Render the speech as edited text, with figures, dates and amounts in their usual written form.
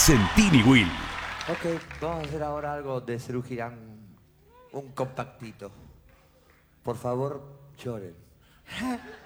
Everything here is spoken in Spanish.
Sentini Will. Ok, vamos a hacer ahora algo de Serú Girán, un compactito. Por favor, lloren.